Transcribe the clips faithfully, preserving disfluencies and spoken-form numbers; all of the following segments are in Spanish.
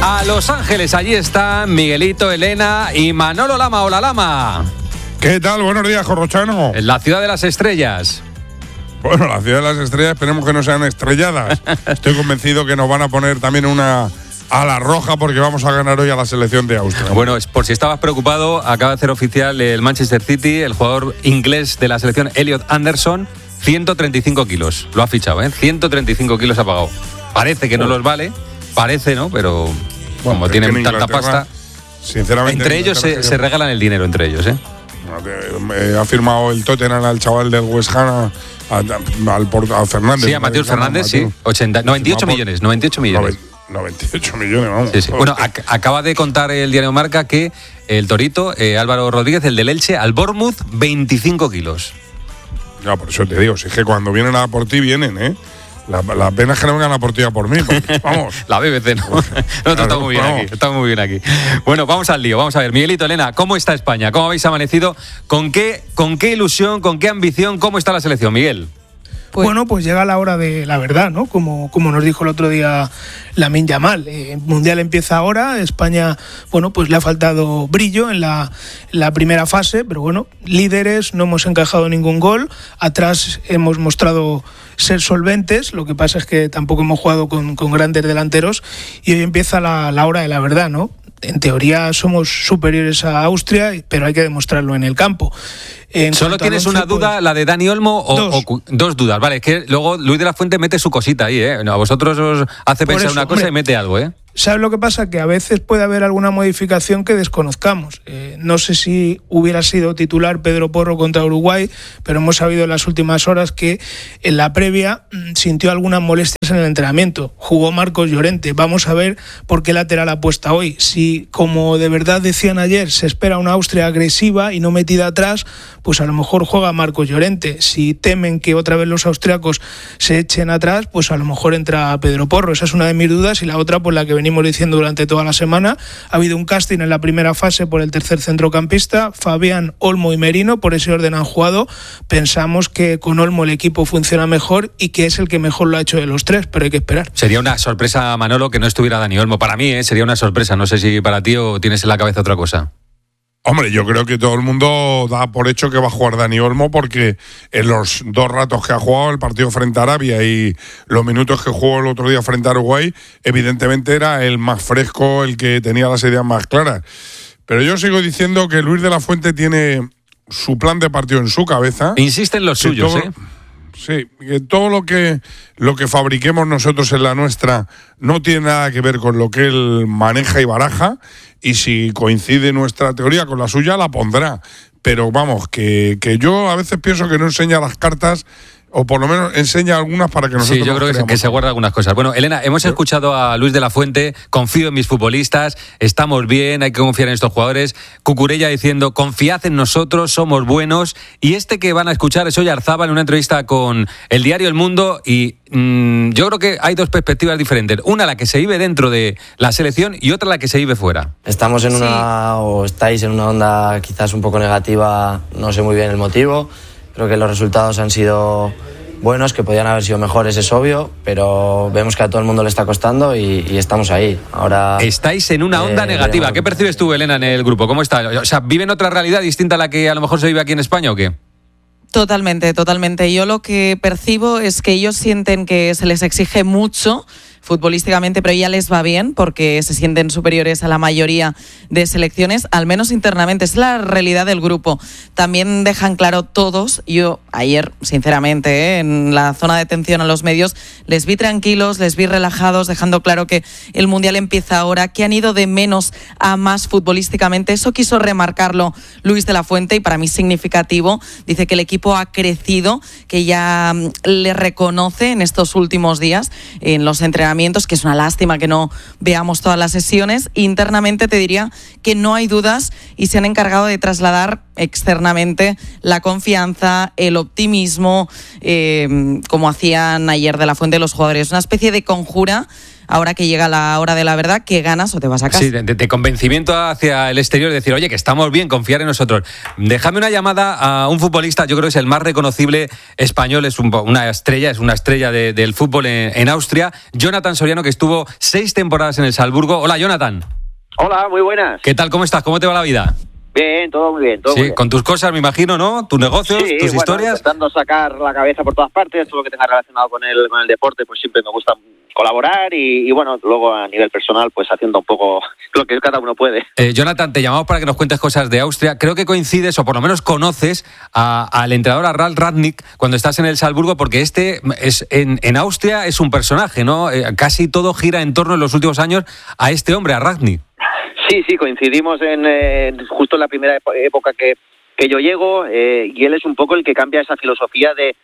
A Los Ángeles, allí están Miguelito, Elena y Manolo Lama. Hola, Lama. ¿Qué tal? Buenos días, Corrochano. En la ciudad de las estrellas. Bueno, la ciudad de las estrellas, esperemos que no sean estrelladas. Estoy convencido que nos van a poner también una ala roja porque vamos a ganar hoy a la selección de Austria. Bueno, por si estabas preocupado, acaba de hacer oficial el Manchester City, el jugador inglés de la selección, Elliot Anderson, ciento treinta y cinco kilos. Lo ha fichado, ¿eh? ciento treinta y cinco kilos ha pagado. Parece que no los vale, parece, ¿no? Pero bueno, como tienen tanta pasta, sinceramente, entre ellos se, se regalan el dinero, entre ellos, ¿eh? Ha firmado el Tottenham al chaval del West Ham, a, a, al a Fernández. Sí, a Mateus Fernández, sí. ochenta, noventa y ocho millones, noventa y ocho millones. noventa y ocho millones, vamos. Sí, sí. Bueno, ac- acaba de contar el diario Marca que el Torito, eh, Álvaro Rodríguez, el del Elche, al Bournemouth, veinticinco kilos. Ya, por eso te digo, si es que cuando vienen a por ti, vienen, ¿eh? La, la pena es que no vengan a por ti a por mí, porque, vamos. La B B C, ¿no? No, está muy bien aquí, está muy bien aquí. Bueno, vamos al lío, vamos a ver. Miguelito, Elena, ¿cómo está España? ¿Cómo habéis amanecido? ¿Con qué, con qué ilusión, con qué ambición? ¿Cómo está la selección, Miguel? Pues, bueno, pues llega la hora de la verdad, ¿no? Como, como nos dijo el otro día Lamine Yamal. El Mundial empieza ahora, España, bueno, pues le ha faltado brillo en la, en la primera fase, pero bueno, líderes, no hemos encajado ningún gol, atrás hemos mostrado ser solventes, lo que pasa es que tampoco hemos jugado con, con grandes delanteros y hoy empieza la, la hora de la verdad, ¿no? En teoría somos superiores a Austria, pero hay que demostrarlo en el campo. En ¿Solo tienes once, una duda, pues, la de Dani Olmo? O dos. o dos dudas, vale, es que luego Luis de la Fuente mete su cosita ahí, ¿eh? A vosotros os hace pensar eso, una cosa, hombre, y mete algo, ¿eh? ¿Sabes lo que pasa? Que a veces puede haber alguna modificación que desconozcamos. Eh, no sé si hubiera sido titular Pedro Porro contra Uruguay, pero hemos sabido en las últimas horas que en la previa mmm, sintió algunas molestias en el entrenamiento. Jugó Marcos Llorente. Vamos a ver por qué lateral apuesta hoy. Si, como de verdad decían ayer, se espera una Austria agresiva y no metida atrás, pues a lo mejor juega Marcos Llorente. Si temen que otra vez los austriacos se echen atrás, pues a lo mejor entra Pedro Porro. Esa es una de mis dudas, y la otra, pues la que venimos diciendo durante toda la semana. Ha habido un casting en la primera fase por el tercer centrocampista, Fabián, Olmo y Merino, por ese orden han jugado. Pensamos que con Olmo el equipo funciona mejor y que es el que mejor lo ha hecho de los tres, pero hay que esperar. Sería una sorpresa, Manolo, que no estuviera Dani Olmo. Para mí, ¿eh? Sería una sorpresa. No sé si para ti o tienes en la cabeza otra cosa. Hombre, yo creo que todo el mundo da por hecho que va a jugar Dani Olmo, porque en los dos ratos que ha jugado el partido frente a Arabia y los minutos que jugó el otro día frente a Uruguay, evidentemente era el más fresco, el que tenía las ideas más claras. Pero yo sigo diciendo que Luis de la Fuente tiene su plan de partido en su cabeza. Insiste en los suyos, todo, ¿eh? Sí, que todo lo que, lo que fabriquemos nosotros en la nuestra no tiene nada que ver con lo que él maneja y baraja, y si coincide nuestra teoría con la suya, la pondrá. Pero vamos, que, que yo a veces pienso que no enseña las cartas, o por lo menos enseña algunas para que nosotros. Sí, yo creo que, que se guarda algunas cosas. Bueno, Elena, hemos escuchado a Luis de la Fuente, confío en mis futbolistas, estamos bien, hay que confiar en estos jugadores. Cucurella diciendo, confiad en nosotros, somos buenos. Y este que van a escuchar es Oyarzábal en una entrevista con el diario El Mundo, y mmm, yo creo que hay dos perspectivas diferentes. Una, la que se vive dentro de la selección, y otra, la que se vive fuera. Estamos en una, sí. o estáis en una onda quizás un poco negativa, no sé muy bien el motivo. Creo que los resultados han sido buenos, que podían haber sido mejores, es obvio, pero vemos que a todo el mundo le está costando y, y estamos ahí. Ahora estáis en una onda eh, negativa. Veremos. ¿Qué percibes tú, Elena, en el grupo? ¿Cómo está? O sea, ¿viven otra realidad distinta a la que a lo mejor se vive aquí en España o qué? Totalmente, totalmente. Yo lo que percibo es que ellos sienten que se les exige mucho futbolísticamente, pero ya les va bien porque se sienten superiores a la mayoría de selecciones, al menos internamente. Es la realidad del grupo. También dejan claro todos, yo ayer, sinceramente, ¿eh? en la zona de atención a los medios, les vi tranquilos, les vi relajados, dejando claro que el Mundial empieza ahora, que han ido de menos a más futbolísticamente. Eso quiso remarcarlo Luis de la Fuente, y para mí significativo. Dice que el equipo ha crecido, que ya le reconoce en estos últimos días en los entrenamientos, que es una lástima que no veamos todas las sesiones. Internamente te diría que no hay dudas y se han encargado de trasladar externamente la confianza, el optimismo, eh, como hacían ayer de la Fuente los jugadores. Una especie de conjura ahora que llega la hora de la verdad, que ganas o te vas a casa. Sí, de, de convencimiento hacia el exterior, de decir, oye, que estamos bien, confiar en nosotros. Déjame una llamada a un futbolista, yo creo que es el más reconocible español, es un, una estrella, es una estrella de, del fútbol en, en Austria, Jonathan Soriano, que estuvo seis temporadas en el Salzburgo. Hola, Jonathan. Hola, muy buenas. ¿Qué tal? ¿Cómo estás? ¿Cómo te va la vida? Bien, todo muy bien. Todo sí, muy bien. Con tus cosas, me imagino, ¿no? Tus negocios, sí, tus bueno, historias. Intentando sacar la cabeza por todas partes, todo lo que tenga relacionado con el, con el deporte, pues siempre me gusta colaborar y, y bueno, luego a nivel personal, pues haciendo un poco lo que cada uno puede. Eh, Jonathan, te llamamos para que nos cuentes cosas de Austria. Creo que coincides, o por lo menos conoces, a, al entrenador, a Ralf Rangnick, cuando estás en el Salzburgo, porque este es en, en Austria es un personaje, ¿no? Eh, casi todo gira en torno en los últimos años a este hombre, a Rangnick. Sí, sí, coincidimos en eh, justo en la primera época que, que yo llego eh, y él es un poco el que cambia esa filosofía de,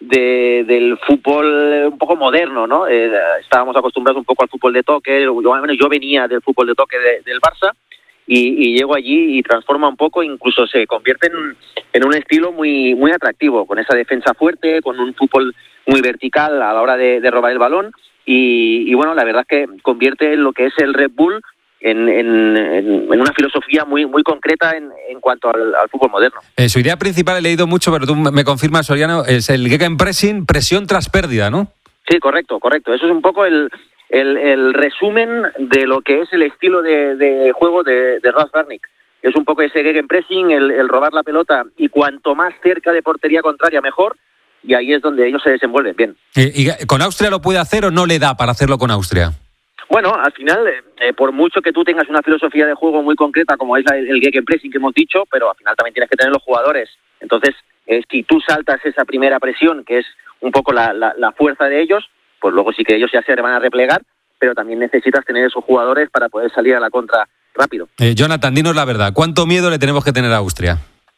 de del fútbol un poco moderno, ¿no? Eh, estábamos acostumbrados un poco al fútbol de toque, yo, yo venía del fútbol de toque de, del Barça y, y llego allí y transforma un poco, incluso se convierte en, en un estilo muy muy atractivo, con esa defensa fuerte, con un fútbol muy vertical a la hora de, de robar el balón y, y bueno, la verdad es que convierte lo que es el Red Bull En, en, en una filosofía muy muy concreta en, en cuanto al, al fútbol moderno. Eh, su idea principal, he leído mucho, pero tú me confirmas, Soriano, es el Gegenpressing, presión tras pérdida, ¿no? Sí, correcto, correcto. Eso es un poco el, el, el resumen de lo que es el estilo de, de juego de, de Ralf Rangnick. Es un poco ese Gegenpressing, el, el robar la pelota y cuanto más cerca de portería contraria mejor, y ahí es donde ellos se desenvuelven bien. Eh, ¿Y con Austria lo puede hacer o no le da para hacerlo con Austria? Bueno, al final, eh, por mucho que tú tengas una filosofía de juego muy concreta, como es la, el Gegenpressing que hemos dicho, pero al final también tienes que tener los jugadores. Entonces, eh, si tú saltas esa primera presión, que es un poco la, la, la fuerza de ellos, pues luego sí que ellos ya se van a replegar, pero también necesitas tener esos jugadores para poder salir a la contra rápido. Eh, Jonathan, dinos la verdad, ¿cuánto miedo le tenemos que tener a Austria?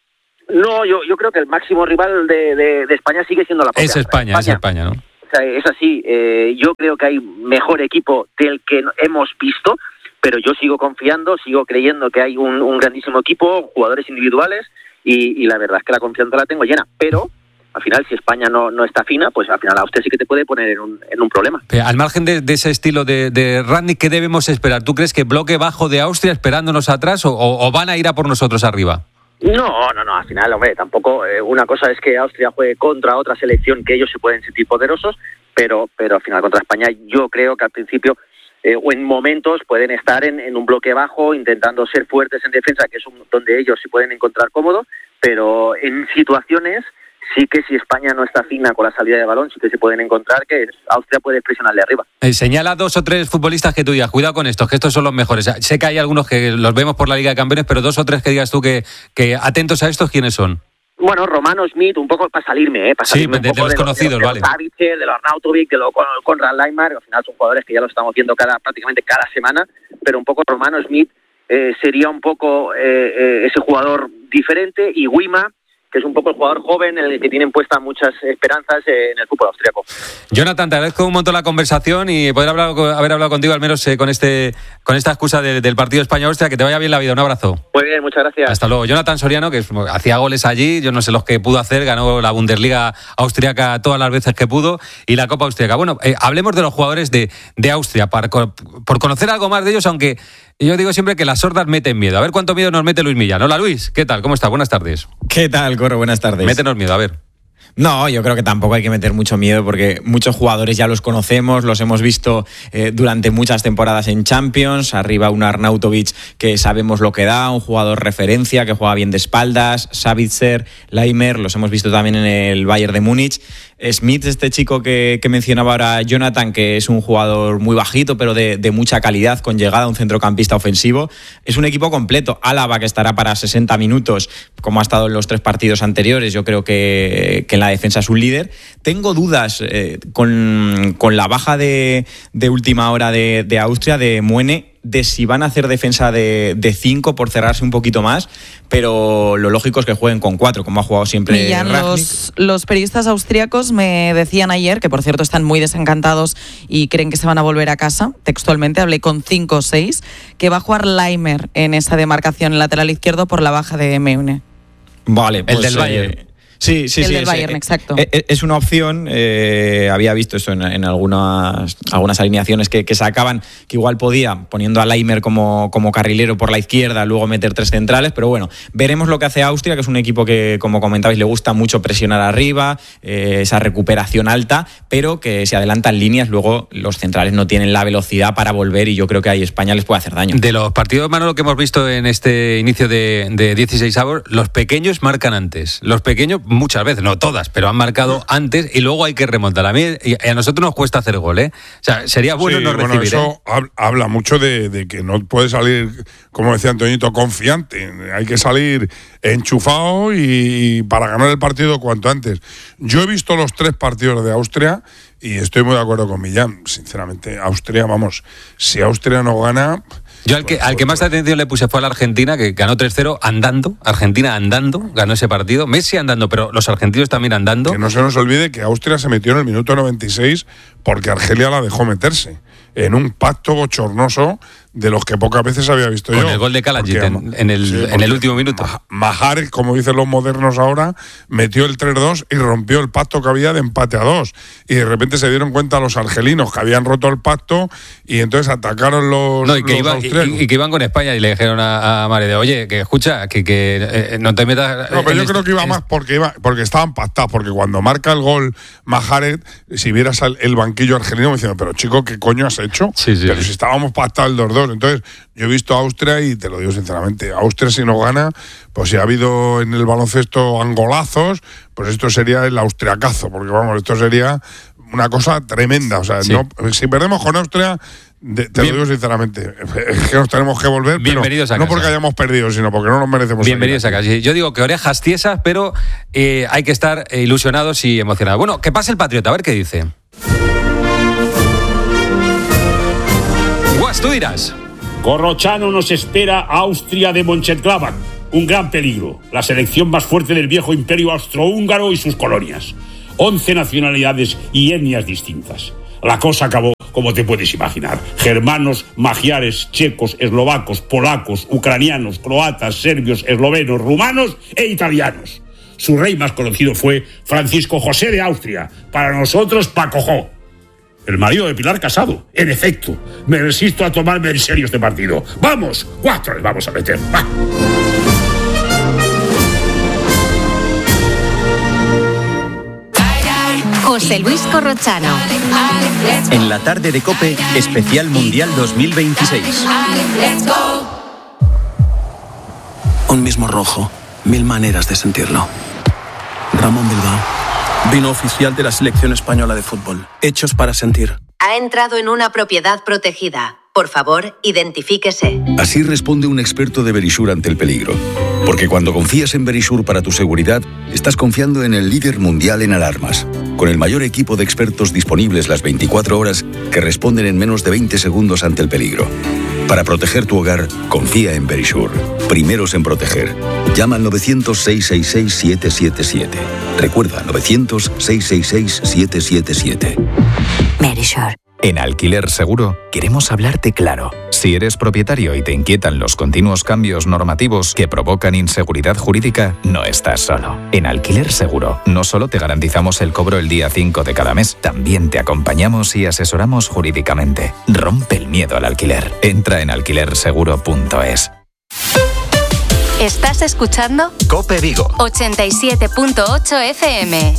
No, yo, yo creo que el máximo rival de, de, de España sigue siendo la propia Es España, España, es España, ¿no? Es así, eh, yo creo que hay mejor equipo del que hemos visto, pero yo sigo confiando, sigo creyendo que hay un, un grandísimo equipo, jugadores individuales, y, y la verdad es que la confianza la tengo llena, pero al final si España no, no está fina, pues al final Austria sí que te puede poner en un, en un problema. Pero al margen de, de ese estilo de, de Rangnick, ¿qué debemos esperar? ¿Tú crees que bloque bajo de Austria esperándonos atrás o, o, o van a ir a por nosotros arriba? No, no, no, al final, hombre, tampoco, eh, una cosa es que Austria juegue contra otra selección que ellos se pueden sentir poderosos, pero pero al final contra España yo creo que al principio eh, o en momentos pueden estar en, en un bloque bajo intentando ser fuertes en defensa, que es un, donde ellos se pueden encontrar cómodos, pero en situaciones sí que si España no está fina con la salida de balón, sí que se pueden encontrar que Austria puede presionarle arriba. Eh, señala dos o tres futbolistas que tú digas, cuidado con estos, que estos son los mejores. Sé que hay algunos que los vemos por la Liga de Campeones, pero dos o tres que digas tú que, que atentos a estos, ¿quiénes son? Bueno, Romano Smith, un poco para salirme, ¿eh? Para sí, salirme de, un poco de los conocidos, de, de, vale. De los Savitzer, de los Arnautovic, de los Konrad Laimer, al final son jugadores que ya los estamos viendo cada prácticamente cada semana, pero un poco Romano Smith eh, sería un poco eh, eh, ese jugador diferente, y Wima, que es un poco el jugador joven en el que tienen puestas muchas esperanzas en el fútbol austriaco. Jonathan, te agradezco un montón la conversación y poder hablar, haber hablado contigo al menos eh, con este con esta excusa de, del partido España-Austria. Que te vaya bien la vida, un abrazo. Muy bien, muchas gracias. Hasta luego. Jonathan Soriano, que hacía goles allí, yo no sé los que pudo hacer, ganó la Bundesliga austriaca todas las veces que pudo y la Copa Austriaca. Bueno, eh, hablemos de los jugadores de, de Austria, para, por conocer algo más de ellos, aunque yo digo siempre que las sordas meten miedo. A ver cuánto miedo nos mete Luis Millán. Hola Luis, ¿qué tal? ¿Cómo estás? Buenas tardes. ¿Qué tal, Corro? Buenas tardes. Métenos miedo, a ver. No, yo creo que tampoco hay que meter mucho miedo porque muchos jugadores ya los conocemos, los hemos visto eh, durante muchas temporadas en Champions. Arriba un Arnautovic que sabemos lo que da, un jugador referencia que juega bien de espaldas, Savitzer, Laimer, los hemos visto también en el Bayern de Múnich. Smith, este chico que, que mencionaba ahora Jonathan, que es un jugador muy bajito pero de, de mucha calidad, con llegada a un centrocampista ofensivo. Es un equipo completo. Álava, que estará para sesenta minutos, como ha estado en los tres partidos anteriores. Yo creo que, que en la defensa es un líder. Tengo dudas eh, con, con la baja de, de última hora de, de Austria, de Muene, de si van a hacer defensa de, de cinco por cerrarse un poquito más, pero lo lógico es que jueguen con cuatro, como ha jugado siempre Millán, los, los periodistas austríacos me decían ayer, que por cierto están muy desencantados y creen que se van a volver a casa, textualmente, hablé con cinco o seis, que va a jugar Laimer en esa demarcación, en lateral izquierdo, por la baja de Meune. Vale, pues, el del Bayern. Eh, Sí, sí, el sí. del Es, Bayern, exacto. Es, es una opción. Eh, había visto eso en, en algunas, algunas alineaciones que, que sacaban, que igual podía, poniendo a Laimer como, como carrilero por la izquierda, luego meter tres centrales. Pero bueno, veremos lo que hace Austria, que es un equipo que, como comentabais, le gusta mucho presionar arriba, eh, esa recuperación alta, pero que se adelantan líneas. Luego los centrales no tienen la velocidad para volver y yo creo que ahí España les puede hacer daño. De los partidos, Manolo, que hemos visto en este inicio de, de dieciséis avos, los pequeños marcan antes. Los pequeños, muchas veces, no todas, pero han marcado antes y luego hay que remontar. A mí y a nosotros nos cuesta hacer gol, ¿eh? O sea, sería bueno sí, no bueno, recibir. Eso ¿eh? habla mucho de, de que no puede salir, como decía Antoñito, confiante. Hay que salir enchufado y, y para ganar el partido cuanto antes. Yo he visto los tres partidos de Austria y estoy muy de acuerdo con Millán. Sinceramente, Austria, vamos, si Austria no gana... Yo al que, al que más atención le puse fue a la Argentina, que ganó tres cero andando. Argentina andando, ganó ese partido. Messi andando, pero los argentinos también andando. Que no se nos olvide que Austria se metió en el minuto noventa y seis porque Argelia la dejó meterse en un pacto bochornoso de los que pocas veces había visto Con yo. Con el gol de Kalajdzic en, en, el, sí, en el último minuto. Mahrez, como dicen los modernos ahora, metió el tres dos y rompió el pacto que había de empate a dos. Y de repente se dieron cuenta los argelinos que habían roto el pacto y entonces atacaron los, no, y que los iba, austriacos. Y, y que iban con España y le dijeron a, a Mahrez, oye, que escucha, que, que eh, no te metas... No, pero yo este, creo que iba más porque iba porque estaban pactados, porque cuando marca el gol Mahrez, si vieras el, el banquillo argelino me diciendo, pero chico, ¿qué coño has hecho? Sí, sí. Pero si estábamos pactados el dos dos. Entonces, yo he visto a Austria y te lo digo sinceramente, Austria si no gana, pues si ha habido en el baloncesto angolazos, pues esto sería el austriacazo, porque vamos, esto sería una cosa tremenda. O sea, sí. no, si perdemos con Austria, de, te Bien. lo digo sinceramente, es que nos tenemos que volver, Bienvenidos pero a no casa. porque hayamos perdido, sino porque no nos merecemos. Bienvenidos a casa. Yo digo que orejas tiesas, pero eh, hay que estar ilusionados y emocionados. Bueno, que pase el Patriota, a ver qué dice. Guas, tú dirás. Corrochano nos espera Austria de Mönchengladbach. Un gran peligro. La selección más fuerte del viejo imperio austrohúngaro y sus colonias. Once nacionalidades y etnias distintas. La cosa acabó como te puedes imaginar. Germanos, magiares, checos, eslovacos, polacos, ucranianos, croatas, serbios, eslovenos, rumanos e italianos. Su rey más conocido fue Francisco José de Austria. Para nosotros, Pacojó. El marido de Pilar Casado. En efecto, me resisto a tomarme en serio este partido. ¡Vamos! ¡Cuatro les vamos a meter! ¡Va! José Luis Corrochano. En la tarde de COPE, especial Mundial dos mil veintiséis. Un mismo rojo, mil maneras de sentirlo. Ramón Bilbao. Vino oficial de la selección española de fútbol. Hechos para sentir. Ha entrado en una propiedad protegida. Por favor, identifíquese. Así responde un experto de Verisur ante el peligro. Porque cuando confías en Verisur para tu seguridad, estás confiando en el líder mundial en alarmas. Con el mayor equipo de expertos disponibles las veinticuatro horas que responden en menos de veinte segundos ante el peligro. Para proteger tu hogar, confía en Verisur. Primeros en proteger. Llama al novecientos, seiscientos sesenta y seis, siete siete siete. Recuerda, novecientos, seiscientos sesenta y seis, siete siete siete. Verisur. En Alquiler Seguro queremos hablarte claro. Si eres propietario y te inquietan los continuos cambios normativos que provocan inseguridad jurídica, no estás solo. En Alquiler Seguro no solo te garantizamos el cobro el día cinco de cada mes, también te acompañamos y asesoramos jurídicamente. Rompe el miedo al alquiler. Entra en alquiler seguro punto es. ¿Estás escuchando? COPE Vigo. ochenta y siete punto ocho F M.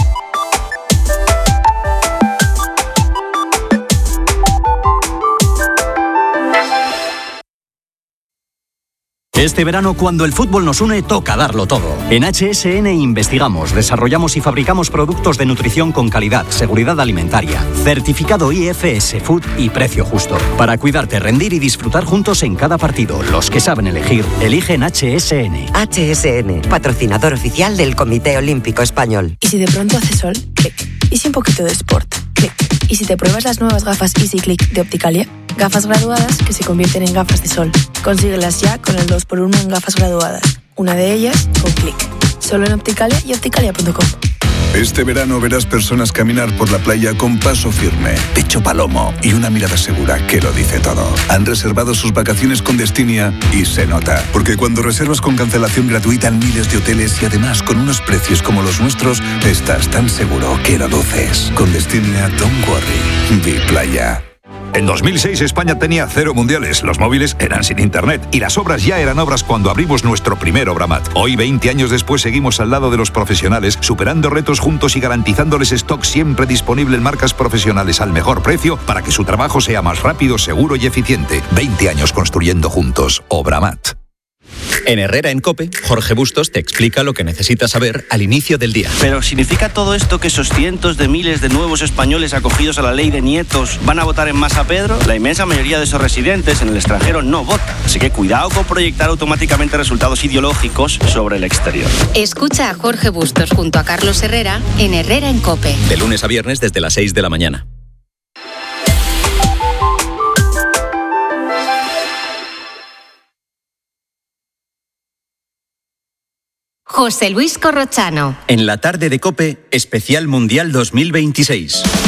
Este verano, cuando el fútbol nos une, toca darlo todo. En H S N investigamos, desarrollamos y fabricamos productos de nutrición con calidad, seguridad alimentaria, certificado I F S Food y precio justo. Para cuidarte, rendir y disfrutar juntos en cada partido. Los que saben elegir, eligen H S N. H S N, patrocinador oficial del Comité Olímpico Español. ¿Y si de pronto hace sol? Clic. ¿Y si un poquito de sport? Clic. ¿Y si te pruebas las nuevas gafas Easy Click de Opticalia? Gafas graduadas que se convierten en gafas de sol. Consíguelas ya con el dos por uno en gafas graduadas. Una de ellas con Click. Solo en Opticalia y opticalia punto com. Este verano verás personas caminar por la playa con paso firme, pecho palomo y una mirada segura que lo dice todo. Han reservado sus vacaciones con Destinia y se nota, porque cuando reservas con cancelación gratuita en miles de hoteles y además con unos precios como los nuestros, estás tan seguro que lo luces. Con Destinia, don't worry, vi playa. En dos mil seis España tenía cero mundiales, los móviles eran sin internet y las obras ya eran obras cuando abrimos nuestro primer Obramat. Hoy, veinte años después, seguimos al lado de los profesionales, superando retos juntos y garantizándoles stock siempre disponible en marcas profesionales al mejor precio para que su trabajo sea más rápido, seguro y eficiente. veinte años construyendo juntos. Obramat. En Herrera en COPE, Jorge Bustos te explica lo que necesitas saber al inicio del día. Pero ¿significa todo esto que esos cientos de miles de nuevos españoles acogidos a la ley de nietos van a votar en masa Pedro? La inmensa mayoría de esos residentes en el extranjero no vota, así que cuidado con proyectar automáticamente resultados ideológicos sobre el exterior. Escucha a Jorge Bustos junto a Carlos Herrera en Herrera en COPE. De lunes a viernes desde las seis de la mañana. José Luis Corrochano. En la tarde de COPE, especial Mundial dos mil veintiséis.